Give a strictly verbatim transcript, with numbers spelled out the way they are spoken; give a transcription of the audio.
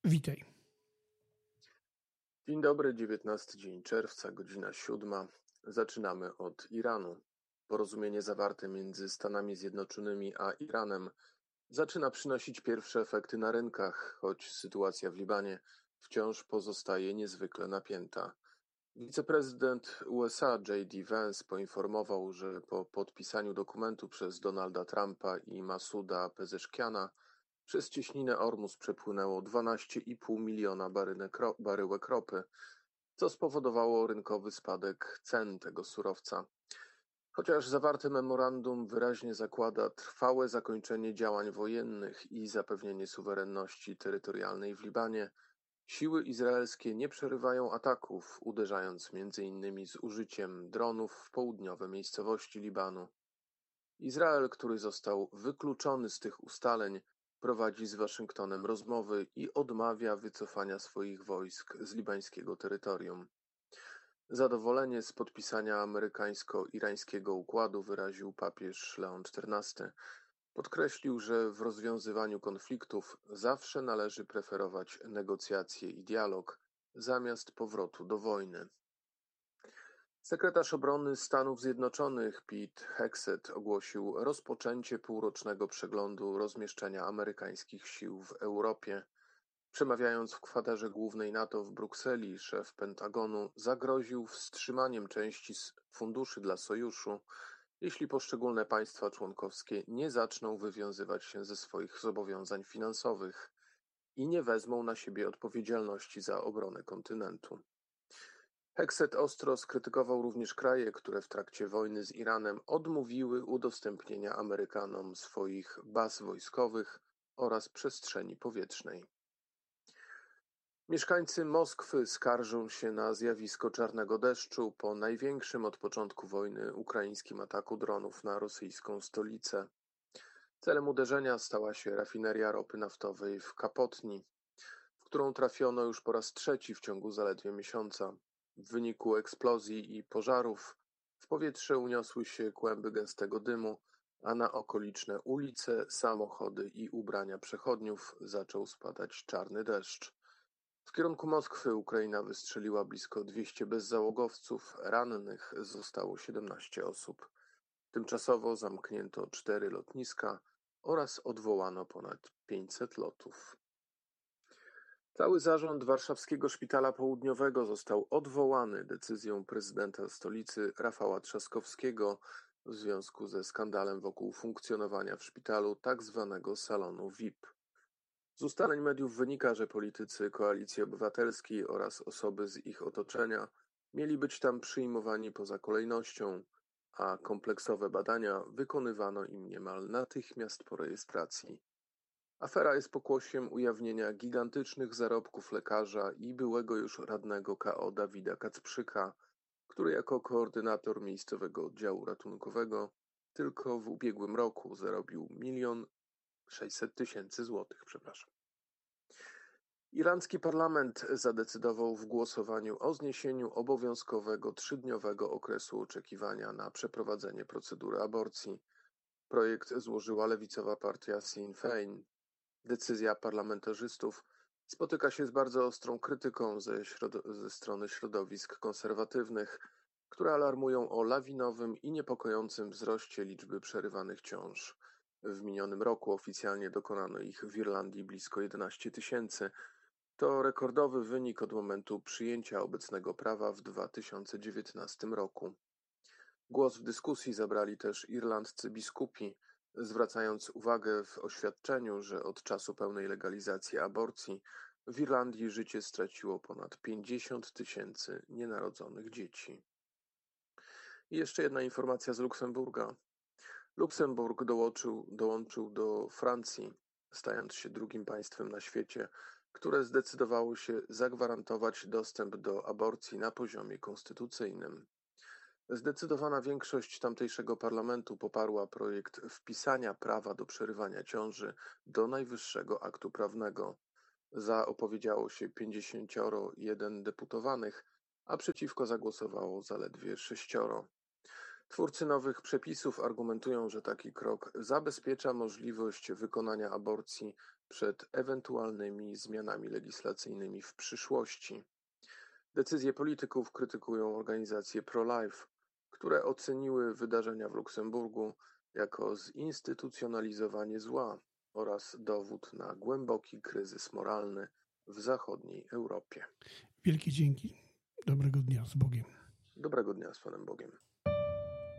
Witaj. Dzień dobry, dziewiętnasty dzień czerwca, godzina siódma. Zaczynamy od Iranu. Porozumienie zawarte między Stanami Zjednoczonymi a Iranem zaczyna przynosić pierwsze efekty na rynkach, choć sytuacja w Libanie wciąż pozostaje niezwykle napięta. Wiceprezydent U S A J D Vance poinformował, że po podpisaniu dokumentu przez Donalda Trumpa i Masuda Pezeszkiana przez cieśninę Ormus przepłynęło dwanaście i pół miliona barynek, baryłek ropy, co spowodowało rynkowy spadek cen tego surowca. Chociaż zawarte memorandum wyraźnie zakłada trwałe zakończenie działań wojennych i zapewnienie suwerenności terytorialnej w Libanie, siły izraelskie nie przerywają ataków, uderzając między innymi z użyciem dronów w południowe miejscowości Libanu. Izrael, który został wykluczony z tych ustaleń, prowadzi z Waszyngtonem rozmowy i odmawia wycofania swoich wojsk z libańskiego terytorium. Zadowolenie z podpisania amerykańsko-irańskiego układu wyraził papież Leon czternasty. Podkreślił, że w rozwiązywaniu konfliktów zawsze należy preferować negocjacje i dialog zamiast powrotu do wojny. Sekretarz obrony Stanów Zjednoczonych Pete Hegseth ogłosił rozpoczęcie półrocznego przeglądu rozmieszczenia amerykańskich sił w Europie. Przemawiając w kwaterze głównej NATO w Brukseli, szef Pentagonu zagroził wstrzymaniem części funduszy dla sojuszu, jeśli poszczególne państwa członkowskie nie zaczną wywiązywać się ze swoich zobowiązań finansowych i nie wezmą na siebie odpowiedzialności za obronę kontynentu. Hegseth ostro skrytykował również kraje, które w trakcie wojny z Iranem odmówiły udostępnienia Amerykanom swoich baz wojskowych oraz przestrzeni powietrznej. Mieszkańcy Moskwy skarżą się na zjawisko czarnego deszczu po największym od początku wojny ukraińskim ataku dronów na rosyjską stolicę. Celem uderzenia stała się rafineria ropy naftowej w Kapotni, w którą trafiono już po raz trzeci w ciągu zaledwie miesiąca. W wyniku eksplozji i pożarów w powietrze uniosły się kłęby gęstego dymu, a na okoliczne ulice, samochody i ubrania przechodniów zaczął spadać czarny deszcz. W kierunku Moskwy Ukraina wystrzeliła blisko dwieście bezzałogowców, rannych zostało siedemnaście osób. Tymczasowo zamknięto cztery lotniska oraz odwołano ponad pięćset lotów. Cały zarząd Warszawskiego Szpitala Południowego został odwołany decyzją prezydenta stolicy Rafała Trzaskowskiego w związku ze skandalem wokół funkcjonowania w szpitalu tak zwanego salonu V I P. Z ustaleń mediów wynika, że politycy Koalicji Obywatelskiej oraz osoby z ich otoczenia mieli być tam przyjmowani poza kolejnością, a kompleksowe badania wykonywano im niemal natychmiast po rejestracji. Afera jest pokłosiem ujawnienia gigantycznych zarobków lekarza i byłego już radnego K O Dawida Kacprzyka, który jako koordynator miejscowego oddziału ratunkowego tylko w ubiegłym roku zarobił milion sześćset tysięcy złotych. Przepraszam. Irlandzki parlament zadecydował w głosowaniu o zniesieniu obowiązkowego trzydniowego okresu oczekiwania na przeprowadzenie procedury aborcji. Projekt złożyła lewicowa partia Sinn Féin. Decyzja parlamentarzystów spotyka się z bardzo ostrą krytyką ze, środ- ze strony środowisk konserwatywnych, które alarmują o lawinowym i niepokojącym wzroście liczby przerywanych ciąż. W minionym roku oficjalnie dokonano ich w Irlandii blisko jedenaście tysięcy. To rekordowy wynik od momentu przyjęcia obecnego prawa w dwa tysiące dziewiętnastym roku. Głos w dyskusji zabrali też irlandzcy biskupi, zwracając uwagę w oświadczeniu, że od czasu pełnej legalizacji aborcji w Irlandii życie straciło ponad pięćdziesiąt tysięcy nienarodzonych dzieci. I jeszcze jedna informacja z Luksemburga. Luksemburg dołączył, dołączył do Francji, stając się drugim państwem na świecie, które zdecydowało się zagwarantować dostęp do aborcji na poziomie konstytucyjnym. Zdecydowana większość tamtejszego parlamentu poparła projekt wpisania prawa do przerywania ciąży do najwyższego aktu prawnego. Za opowiedziało się pięćdziesiąt jeden deputowanych, a przeciwko zagłosowało zaledwie sześcioro. Twórcy nowych przepisów argumentują, że taki krok zabezpiecza możliwość wykonania aborcji przed ewentualnymi zmianami legislacyjnymi w przyszłości. Decyzje polityków krytykują organizacje pro-life, które oceniły wydarzenia w Luksemburgu jako zinstytucjonalizowanie zła oraz dowód na głęboki kryzys moralny w zachodniej Europie. Wielkie dzięki. Dobrego dnia z Bogiem. Dobrego dnia z Panem Bogiem.